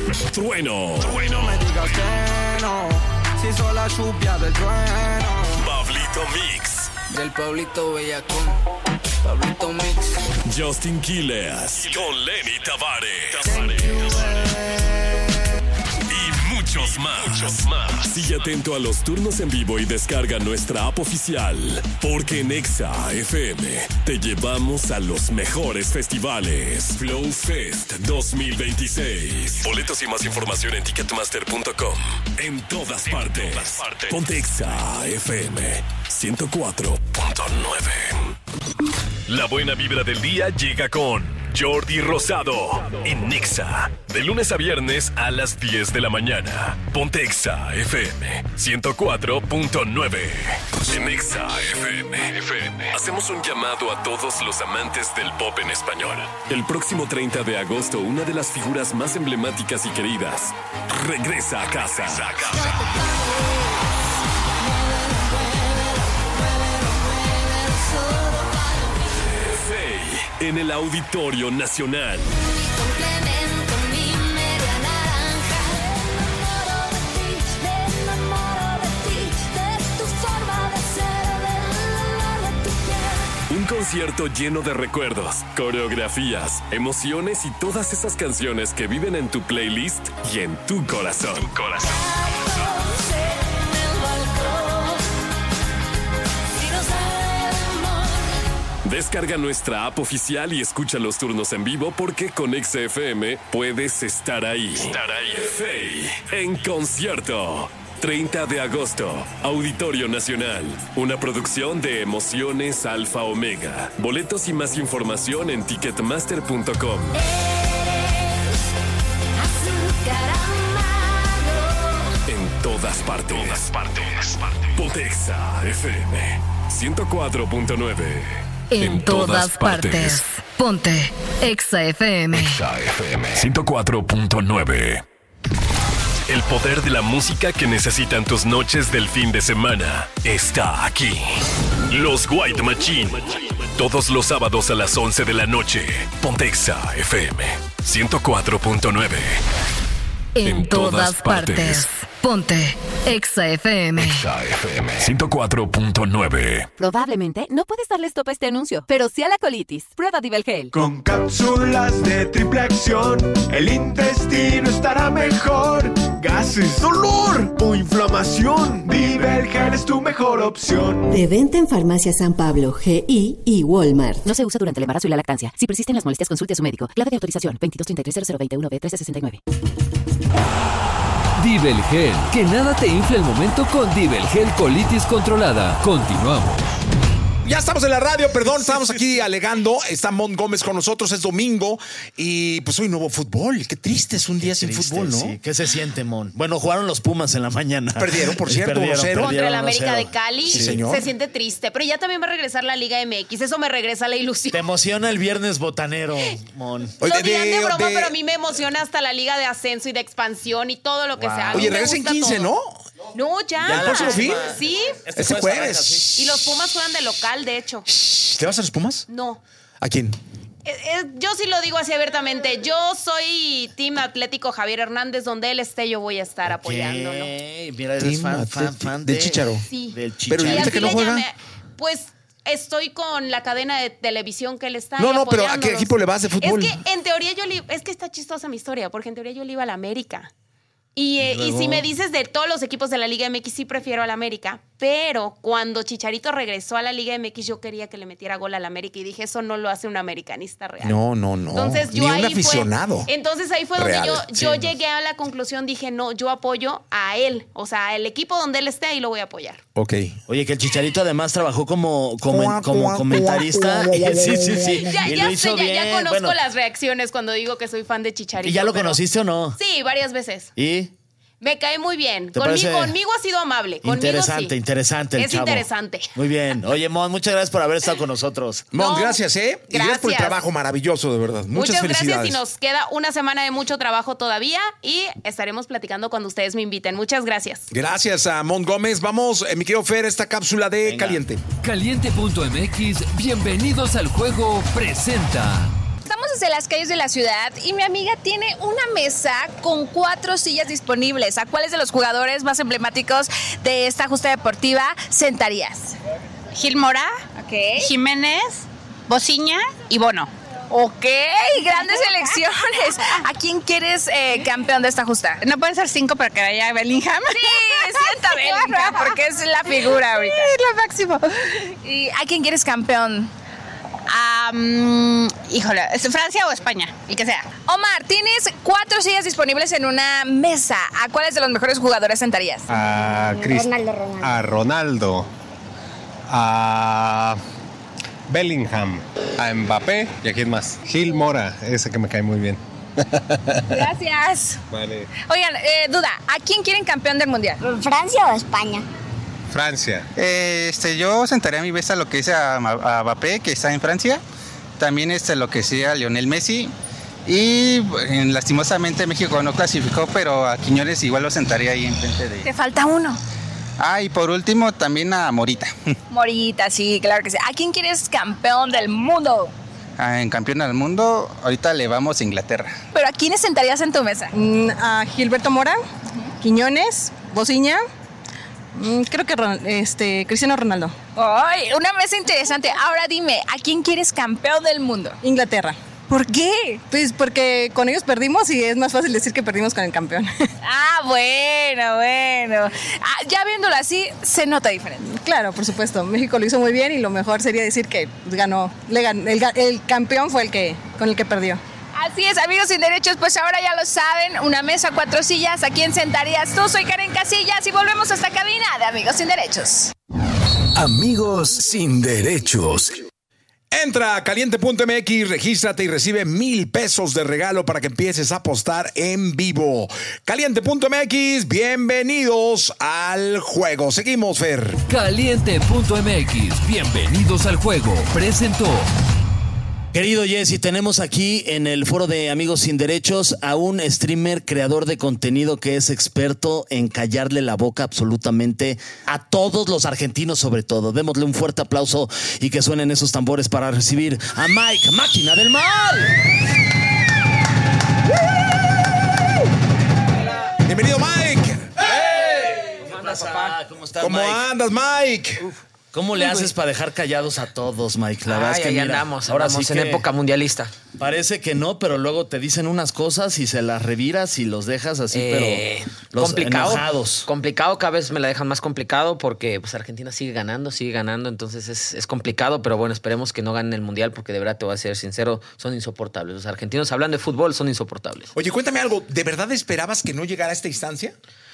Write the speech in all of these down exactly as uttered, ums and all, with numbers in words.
Trueno. Trueno. No me digas que no, si hizo la lluvia del trueno. Pablito Mix. Del Pablito Bellacón, Pablito Mix. Justin Quiles. Con Lenny Tavares. Thank you, Y muchos más. Muchos más. Sigue atento a los turnos en vivo y descarga nuestra app oficial. Porque en Exa F M te llevamos a los mejores festivales. Flow Fest dos mil veintiséis. Boletos y más información en ticketmaster punto com. En todas partes. En todas partes. Ponte Exa F M ciento cuatro punto nueve. La buena vibra del día llega con Jordi Rosado en Nexa. De lunes a viernes a las diez de la mañana. Ponte Exa F M ciento cuatro punto nueve. En Exa F M, F M hacemos un llamado a todos los amantes del pop en español. El próximo treinta de agosto, una de las figuras más emblemáticas y queridas regresa a casa. Regresa a casa. En el Auditorio Nacional. Complemento mi media naranja. Me enamoro de ti, me enamoro de ti, de tu forma de ser, del olor de tu piel. Un concierto lleno de recuerdos, coreografías, emociones y todas esas canciones que viven en tu playlist y en tu corazón. Tu corazón. Descarga nuestra app oficial y escucha los turnos en vivo porque con Exa F M puedes estar ahí. Estar ahí. Faye en concierto. treinta de agosto, Auditorio Nacional. Una producción de Emociones Alfa Omega. Boletos y más información en ticketmaster punto com. En todas partes. En todas partes. Ponte Exa F M ciento cuatro punto nueve. En, en todas, todas partes. partes. Ponte Exa F M. Exa F M ciento cuatro punto nueve. El poder de la música que necesitan tus noches del fin de semana está aquí. Los White Machine. Todos los sábados a las once de la noche. Ponte Exa F M ciento cuatro punto nueve. En, en todas, todas partes. partes. Ponte Exa F M. Exa F M ciento cuatro punto nueve. Probablemente no puedes darle stop a este anuncio, pero sí a la colitis. Prueba Divelgel. Con cápsulas de triple acción, el intestino estará mejor. Gases, dolor o inflamación. Divelgel es tu mejor opción. De venta en Farmacia San Pablo, G I y Walmart. No se usa durante el embarazo y la lactancia. Si persisten las molestias, consulte a su médico. Clave de autorización veintidós treinta y tres cero cero veintiuno B trece sesenta y nueve. Divelgel, que nada te infle el momento con Divelgel colitis controlada. Continuamos. Ya estamos en la radio, perdón, estamos aquí alegando. Está Mon Gómez con nosotros, es domingo y pues hoy no hubo fútbol. Qué triste es un día sin triste, fútbol, ¿no? Sí. ¿Qué se siente, Mon? Bueno, jugaron los Pumas en la mañana. Perdieron, por cierto, perdieron, uno cero. Contra el América de Cali. Sí, señor. Se siente triste, pero ya también va a regresar la Liga M X. Eso me regresa la ilusión. Te emociona el viernes botanero, Mon. Lo dirán de, de broma, de... pero a mí me emociona hasta la Liga de ascenso y de expansión y todo lo que wow. sea. Oye, regresa en quince, todo. ¿no? No, ya. ¿Ya el próximo fin? Sí. Este, este jueves. jueves. Y los Pumas juegan de local, de hecho. ¿Te vas a los Pumas? No. ¿A quién? Eh, eh, yo sí lo digo así abiertamente. Yo soy Team Atlético Javier Hernández. Donde él esté, yo voy a estar okay. apoyándolo. Mira, eres fan, fan, fan de, del Chícharo. Sí. Del Chícharo. Pero ¿viste que no juega? Llame, pues... Estoy con la cadena de televisión que él está. No, no, pero ¿a qué equipo le vas de fútbol? Es que en teoría yo le, es que está chistosa mi historia, porque en teoría yo le iba a la América. Y, eh, y, y si me dices de todos los equipos de la Liga M X, sí prefiero a la América. Pero cuando Chicharito regresó a la Liga M X, yo quería que le metiera gol a la América. Y dije, eso no lo hace un americanista real. No, no, no. Entonces, yo Ni ahí un aficionado. Fue, entonces ahí fue real. donde yo, yo sí, llegué a la conclusión. Dije, no, yo apoyo a él. O sea, el equipo donde él esté, ahí lo voy a apoyar. Ok. Oye, que el Chicharito además trabajó como, como, como comentarista. Sí, sí, sí. Ya, y ya lo hizo sé, bien. Ya, ya conozco bueno. las reacciones cuando digo que soy fan de Chicharito. ¿Y ya lo pero... conociste o no? Sí, varias veces. ¿Y? Me cae muy bien. ¿Te Conmigo, conmigo ha sido amable. Conmigo interesante, sí. interesante el Es chavo. interesante. Muy bien. Oye, Mon, muchas gracias por haber estado con nosotros. Mon, No, gracias, ¿eh? gracias. Y gracias por el trabajo maravilloso, de verdad. Muchas, Muchas felicidades. gracias y nos queda una semana de mucho trabajo todavía y estaremos platicando cuando ustedes me inviten. Muchas gracias. Gracias a Mon Gómez. Vamos, eh, mi querido Fer, esta cápsula de Venga. Caliente. Caliente punto m x, bienvenidos al juego, presenta. Estamos hacia las calles de la ciudad y mi amiga tiene una mesa con cuatro sillas disponibles. ¿A cuáles de los jugadores más emblemáticos de esta justa deportiva sentarías? Gil Mora, okay. Jiménez, Bociña y Bono. Ok, grandes elecciones. ¿A quién quieres eh, campeón de esta justa? No pueden ser cinco para que vaya Bellingham. Sí, sienta Bellingham, porque es la figura ahorita. Sí, es lo máximo. ¿Y a quién quieres campeón? Um, híjole, ¿es Francia o España? El que sea. Omar, tienes cuatro sillas disponibles en una mesa. ¿A cuáles de los mejores jugadores sentarías? A Chris, Ronaldo, Ronaldo. A Ronaldo. A Bellingham. A Mbappé. ¿Y a quién más? Gil Mora, ese que me cae muy bien. Gracias. Vale. Oigan, eh, duda, ¿a quién quieren campeón del mundial? ¿Francia o España? Francia. Eh, este, yo sentaría a mi mesa lo que dice a, a Mbappé, que está en Francia. También este, lo que sea Lionel Messi. Y eh, lastimosamente México no clasificó, pero a Quiñones igual lo sentaría ahí enfrente de... Te falta uno. Ah, y por último también a Morita. Morita, sí, claro que sí. ¿A quién quieres campeón del mundo? Ah, en campeón del mundo, ahorita le vamos a Inglaterra. ¿Pero a quiénes sentarías en tu mesa? Mm, a Gilberto Mora, uh-huh. Quiñones, Bociña. Creo que este, Cristiano Ronaldo. ¡Ay! Una mesa interesante. Ahora dime, ¿a quién quieres campeón del mundo? Inglaterra. ¿Por qué? Pues porque con ellos perdimos y es más fácil decir que perdimos con el campeón. Ah, bueno, bueno. Ah, ya viéndolo así, se nota diferente. Claro, por supuesto. México lo hizo muy bien y lo mejor sería decir que ganó. Le ganó el, el campeón fue el que con el que perdió. Así es, amigos sin derechos, pues ahora ya lo saben, una mesa, cuatro sillas, ¿a quién sentarías tú? Soy Karen Casillas y volvemos a esta cabina de Amigos sin Derechos. Amigos sin Derechos. Entra a caliente punto m x, regístrate y recibe mil pesos de regalo para que empieces a apostar en vivo. caliente punto m x, bienvenidos al juego. Seguimos, Fer. caliente punto m x, bienvenidos al juego. Presentó. Querido Jesse, tenemos aquí en el foro de Amigos Sin Derechos a un streamer, creador de contenido que es experto en callarle la boca absolutamente a todos los argentinos, sobre todo. Démosle un fuerte aplauso y que suenen esos tambores para recibir a Mike, Máquina del Mal. Bienvenido, Mike. ¡Hey! ¿Cómo andas, papá? ¿Cómo estás, ¿Cómo Mike? andas, Mike? Uf. ¿Cómo le haces para dejar callados a todos, Mike? La verdad Ay, es que ahí mira, andamos, ahora andamos sí en que época mundialista. Parece que no, pero luego te dicen unas cosas y se las reviras y los dejas así, Eh, pero los complicado, enojados. Complicado, cada vez me la dejan más complicado porque pues Argentina sigue ganando, sigue ganando, entonces es, es complicado, pero bueno, esperemos que no ganen el Mundial porque de verdad te voy a ser sincero, son insoportables. Los argentinos hablando de fútbol son insoportables. Oye, cuéntame algo, ¿de verdad esperabas que no llegara a esta instancia?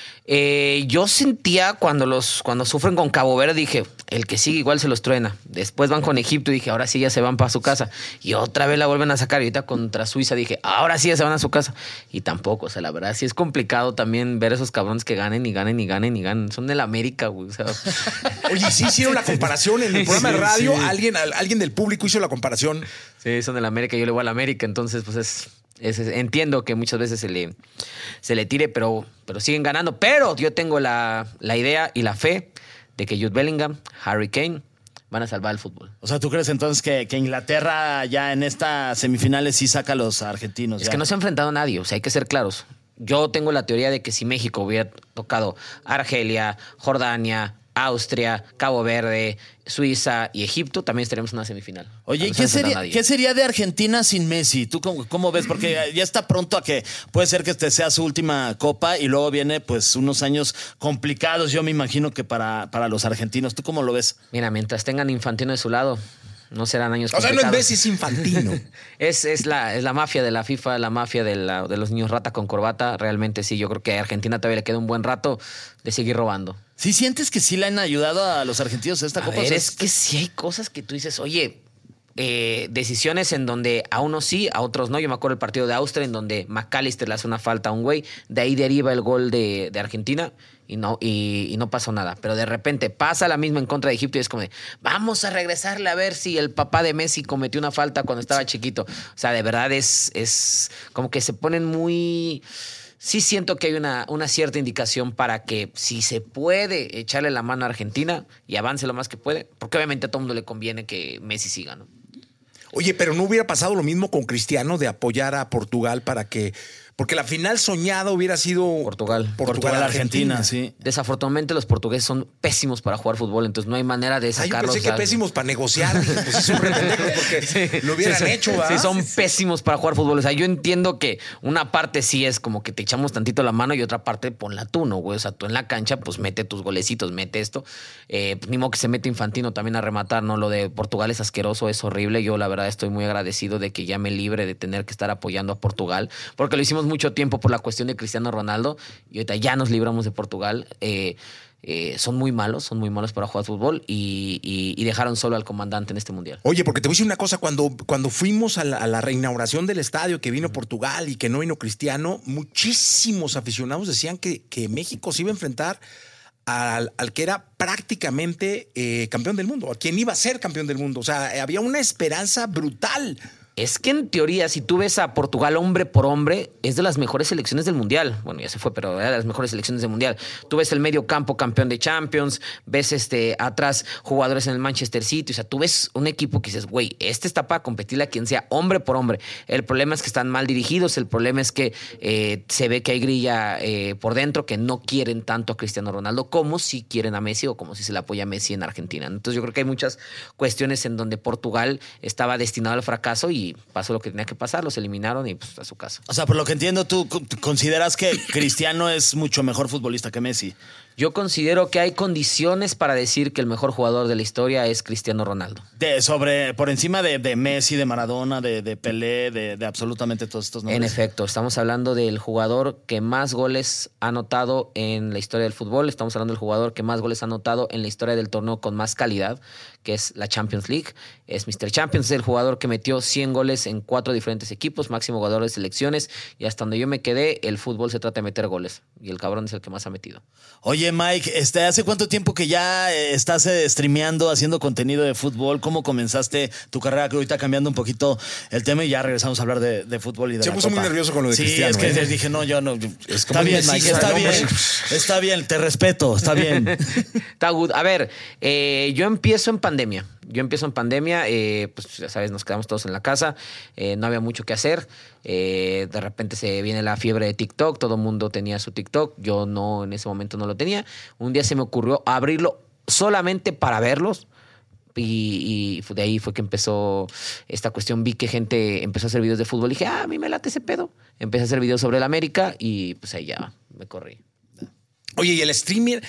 Eh, yo sentía cuando los cuando sufren con Cabo Verde, dije, el que sigue igual se los truena. Después van con Egipto y dije, ahora sí ya se van para su casa. Y otra vez la vuelven a sacar. Y ahorita contra Suiza dije, ahora sí ya se van a su casa. Y tampoco, o sea, la verdad sí es complicado también ver esos cabrones que ganen y ganen y ganen y ganen. Son del América, güey. O sea. Oye, sí hicieron la comparación en el programa Sí, de radio. sí. Alguien, alguien del público hizo la comparación. Sí, son del América, yo le voy al América, entonces pues es... Es, es, entiendo que muchas veces se le, se le tire, pero, pero siguen ganando. Pero yo tengo la, la idea y la fe de que Jude Bellingham, Harry Kane van a salvar el fútbol. O sea, ¿tú crees entonces que, que Inglaterra ya en estas semifinales sí saca a los argentinos? Es ya? que no se ha enfrentado a nadie, o sea, hay que ser claros. Yo tengo la teoría de que si México hubiera tocado Argelia, Jordania, Austria, Cabo Verde, Suiza y Egipto, también estaríamos en una semifinal. Oye, no ¿qué sería, ¿qué sería de Argentina sin Messi? ¿Tú cómo, cómo ves? Porque ya está pronto a que puede ser que este sea su última copa y luego viene pues unos años complicados, yo me imagino que para, para los argentinos. ¿Tú cómo lo ves? Mira, mientras tengan Infantino de su lado, no serán años O sea, complicados. no es Messi, es Infantino. es, es, la, es la mafia de la FIFA, la mafia de, la, de los niños rata con corbata. Realmente sí, yo creo que a Argentina todavía le queda un buen rato de seguir robando. ¿Sí sientes que sí le han ayudado a los argentinos a esta A copa? ver, O sea, es que sí hay cosas que tú dices, oye, eh, decisiones en donde a unos sí, a otros no. Yo me acuerdo el partido de Austria en donde McAllister le hace una falta a un güey. De ahí deriva el gol de, de Argentina y no, y, y no pasó nada. Pero de repente pasa la misma en contra de Egipto y es como de, vamos a regresarle a ver si el papá de Messi cometió una falta cuando estaba chiquito. O sea, de verdad es, es como que se ponen muy... Sí siento que hay una, una cierta indicación para que si se puede echarle la mano a Argentina y avance lo más que puede, porque obviamente a todo mundo le conviene que Messi siga, ¿no? Oye, pero ¿no hubiera pasado lo mismo con Cristiano de apoyar a Portugal para que... Porque la final soñada hubiera sido Portugal. Portugal, Argentina, sí. Desafortunadamente los portugueses son pésimos para jugar fútbol, entonces no hay manera de sacarlos. Ah, yo pensé que al... pésimos para negociar. Dije, pues sí son pendejos porque sí, lo hubieran sí, hecho, ¿verdad? Sí, son pésimos para jugar fútbol. O sea, yo entiendo que una parte sí es como que te echamos tantito la mano y otra parte ponla tú, ¿no, güey? O sea, tú en la cancha, pues mete tus golecitos, mete esto. Eh, pues, ni modo que se mete Infantino también a rematar, ¿no? Lo de Portugal es asqueroso, es horrible. Yo la verdad estoy muy agradecido de que ya me libre de tener que estar apoyando a Portugal, porque lo hicimos mucho tiempo por la cuestión de Cristiano Ronaldo y ahorita ya nos libramos de Portugal. Eh, eh, son muy malos, son muy malos para jugar fútbol y, y, y dejaron solo al comandante en este mundial. Oye, porque te voy a decir una cosa, cuando, cuando fuimos a la, a la reinauguración del estadio, que vino Portugal y que no vino Cristiano, muchísimos aficionados decían que, que México se iba a enfrentar al, al que era prácticamente eh, campeón del mundo, a quien iba a ser campeón del mundo. O sea, había una esperanza brutal. Es que en teoría, si tú ves a Portugal hombre por hombre, es de las mejores selecciones del Mundial. Bueno, ya se fue, pero era de las mejores selecciones del Mundial. Tú ves el medio campo campeón de Champions, ves este atrás jugadores en el Manchester City. O sea, tú ves un equipo que dices, güey, este está para competirle a quien sea, hombre por hombre. El problema es que están mal dirigidos, el problema es que eh, se ve que hay grilla eh, por dentro, que no quieren tanto a Cristiano Ronaldo como si quieren a Messi o como si se le apoya a Messi en Argentina. Entonces yo creo que hay muchas cuestiones en donde Portugal estaba destinado al fracaso y pasó lo que tenía que pasar, los eliminaron y pues a su casa. O sea, por lo que entiendo, tú consideras que Cristiano es mucho mejor futbolista que Messi. Yo considero que hay condiciones para decir que el mejor jugador de la historia es Cristiano Ronaldo. De, sobre, por encima de, de Messi, de Maradona, de, de Pelé, de, de absolutamente todos estos nombres. En efecto, estamos hablando del jugador que más goles ha anotado en la historia del fútbol. Estamos hablando del jugador que más goles ha anotado en la historia del torneo con más calidad, que es la Champions League. Es mister Champions, es el jugador que metió cien goles en cuatro diferentes equipos, máximo jugador de selecciones. Y hasta donde yo me quedé, el fútbol se trata de meter goles. Y el cabrón es el que más ha metido. Oye, Mike, este, ¿hace cuánto tiempo que ya estás eh, streameando, haciendo contenido de fútbol? ¿Cómo comenzaste tu carrera? Que ahorita cambiando un poquito el tema y ya regresamos a hablar de, de fútbol y de Se la puso Copa. muy nervioso con lo de sí, Cristiano. Sí, es que ¿eh? dije, no, yo no. Es está bien, Mike, está bien. Está bien, te respeto, está bien. Está good. A ver, eh, yo empiezo en pandemia. Yo empiezo en pandemia, eh, pues ya sabes, nos quedamos todos en la casa, eh, no había mucho que hacer, eh, de repente se viene la fiebre de TikTok, todo el mundo tenía su TikTok, yo no, en ese momento no lo tenía. Un día se me ocurrió abrirlo solamente para verlos y, y de ahí fue que empezó esta cuestión. Vi que gente empezó a hacer videos de fútbol y dije, ah, a mí me late ese pedo. Empecé a hacer videos sobre el América y pues ahí ya me corrí. Oye, y el streamer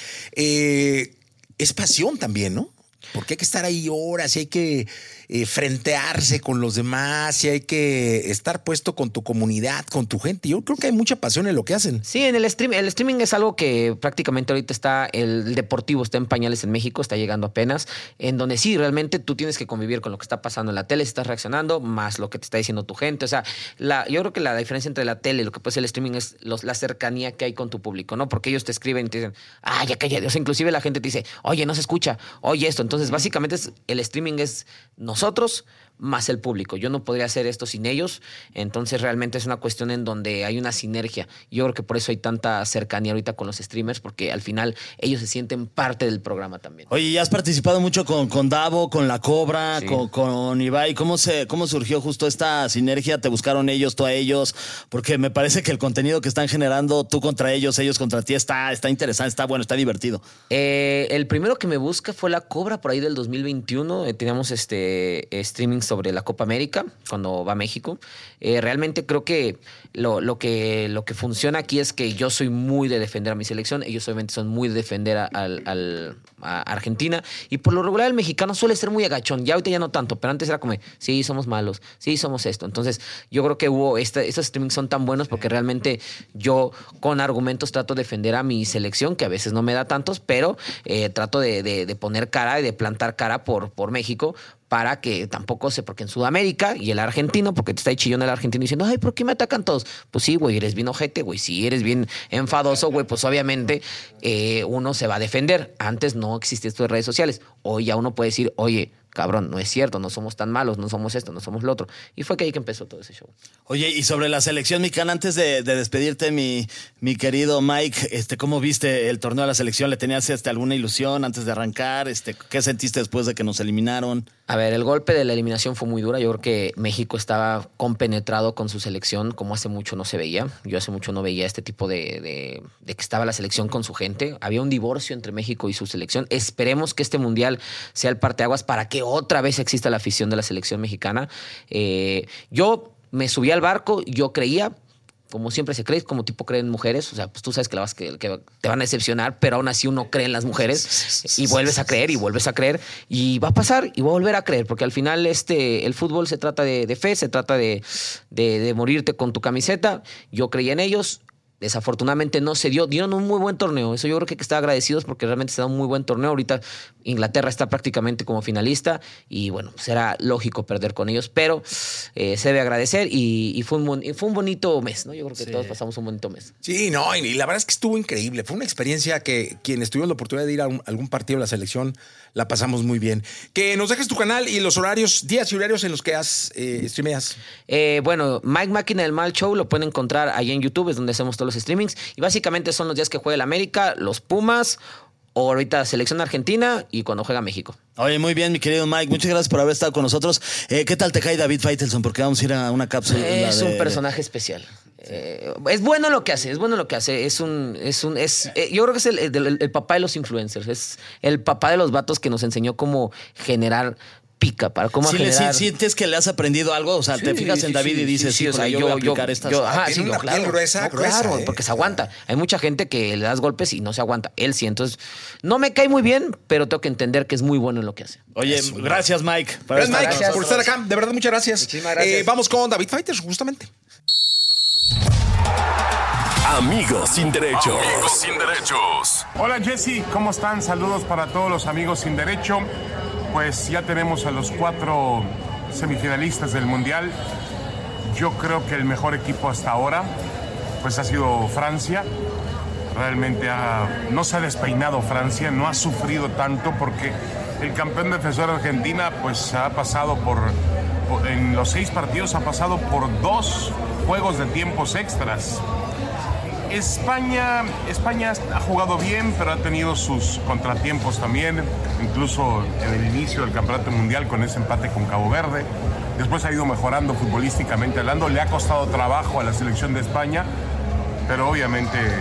eh, es pasión también, ¿no? Porque hay que estar ahí horas y hay que eh, frentearse con los demás y hay que estar puesto con tu comunidad, con tu gente. Yo creo que hay mucha pasión en lo que hacen. Sí, en el stream, el streaming es algo que prácticamente ahorita está, el deportivo está en pañales en México, está llegando apenas, en donde sí, realmente tú tienes que convivir con lo que está pasando en la tele, si estás reaccionando, más lo que te está diciendo tu gente. O sea, la, yo creo que la diferencia entre la tele y lo que puede ser el streaming es los, la cercanía que hay con tu público, ¿no? Porque ellos te escriben y te dicen, ah, ya cállate. O sea, inclusive la gente te dice, oye, no se escucha, oye esto. Entonces, básicamente es, el streaming es nosotros más el público. Yo no podría hacer esto sin ellos. Entonces realmente es una cuestión en donde hay una sinergia. Yo creo que por eso hay tanta cercanía ahorita con los streamers, porque al final ellos se sienten parte del programa también. Oye, ya has participado mucho con, con Davo, con La Cobra, Sí. con, con Ibai. ¿Cómo, se, ¿Cómo surgió justo esta sinergia? ¿Te buscaron ellos, tú a ellos? Porque me parece que el contenido que están generando tú contra ellos, ellos contra ti, está, está interesante, está bueno, está divertido. Eh, el primero que me busca fue La Cobra por ahí del dos mil veintiuno. Eh, teníamos este eh, streaming sobre la Copa América cuando va a México. Eh, realmente creo que lo, lo que lo que funciona aquí es que yo soy muy de defender a mi selección. Ellos obviamente son muy de defender a, al, al, a Argentina. Y por lo regular el mexicano suele ser muy agachón. Ya ahorita ya no tanto, pero antes era como, sí, somos malos, sí, somos esto. Entonces yo creo que hubo, este, estos streamings son tan buenos porque realmente yo con argumentos trato de defender a mi selección, que a veces no me da tantos, pero eh, trato de, de, de poner cara y de plantar cara por, por México, para que tampoco se, porque en Sudamérica y el argentino, porque te está ahí chillón el argentino diciendo, ay, ¿por qué me atacan todos? Pues sí, güey, eres bien ojete, güey, si eres bien enfadoso, güey, pues obviamente eh, uno se va a defender. Antes no existía esto de redes sociales, hoy ya uno puede decir, oye, cabrón, no es cierto, no somos tan malos, no somos esto, no somos lo otro. Y fue que ahí que empezó todo ese show. Oye, y sobre la selección mexicana, antes de, de despedirte, mi, mi querido Mike, este, ¿cómo viste el torneo de la selección? ¿Le tenías este, alguna ilusión antes de arrancar? Este, ¿qué sentiste después de que nos eliminaron? A ver, el golpe de la eliminación fue muy dura. Yo creo que México estaba compenetrado con su selección como hace mucho no se veía. Yo hace mucho no veía este tipo de, de, de que estaba la selección con su gente. Había un divorcio entre México y su selección. Esperemos que este mundial sea el parteaguas para que otra vez exista la afición de la selección mexicana. Eh, yo me subí al barco, yo creía... Como siempre se cree, como tipo creen mujeres. O sea, pues tú sabes que, la vas, que, que te van a decepcionar, pero aún así uno cree en las mujeres y vuelves a creer y vuelves a creer. Y va a pasar y voy a volver a creer, porque al final este, el fútbol se trata de, de fe, se trata de, de, de morirte con tu camiseta. Yo creí en ellos. Desafortunadamente no se dio. Dieron un muy buen torneo. Eso yo creo que hay que estar agradecidos porque realmente se da un muy buen torneo. Ahorita Inglaterra está prácticamente como finalista y bueno, será lógico perder con ellos, pero eh, se debe agradecer y, y, fue un, y fue un bonito mes, ¿no? Yo creo que sí. Todos pasamos un bonito mes. Sí, no, y la verdad es que estuvo increíble. Fue una experiencia que quienes tuvimos la oportunidad de ir a un, algún partido de la selección la pasamos muy bien. Que nos dejes tu canal y los horarios, días y horarios en los que has eh, streameas. Eh, bueno, Mike Máquina del Mal Show lo pueden encontrar ahí en YouTube, es donde hacemos todos los streamings. Y básicamente son los días que juega el América, los Pumas, o ahorita selección argentina y cuando juega México. Oye, muy bien, mi querido Mike. Muchas gracias por haber estado con nosotros. Eh, ¿Qué tal te cae David Faitelson? Porque vamos a ir a una cápsula. Es de, un personaje especial. Eh, es bueno lo que hace, es bueno lo que hace. Es un, es un, es. Eh, yo creo que es el, el, el papá de los influencers. Es el papá de los vatos que nos enseñó cómo generar pica, para cómo sí, generar... Sí, sientes que le has aprendido algo, o sea, sí, te fijas en David sí, y dices, sí, sí, o sea, yo, yo voy a aplicar yo, estas... Yo, ajá, tiene sí, una no, claro, piel gruesa, no, gruesa, claro, ¿eh? porque se aguanta. Hay mucha gente que le das golpes y no se aguanta. Él sí, entonces no me cae muy bien, pero tengo que entender que es muy bueno en lo que hace. Oye, Eso, gracias, Mike. Gracias, Mike, gracias por estar acá. De verdad, muchas gracias. Muchísimas gracias. Eh, vamos con David Faitelson, justamente. Amigos sin derechos. Amigos sin derechos. Hola Jesse, ¿cómo están? Saludos para todos los amigos sin derecho. Pues ya tenemos a los cuatro semifinalistas del Mundial. Yo creo que el mejor equipo hasta ahora pues ha sido Francia. Realmente ha, no se ha despeinado Francia, no ha sufrido tanto porque el campeón defensor Argentina pues ha pasado por, por en los seis partidos ha pasado por dos juegos de tiempos extras. España, España ha jugado bien, pero ha tenido sus contratiempos también, incluso en el inicio del Campeonato Mundial con ese empate con Cabo Verde. Después ha ido mejorando futbolísticamente hablando, le ha costado trabajo a la selección de España, pero obviamente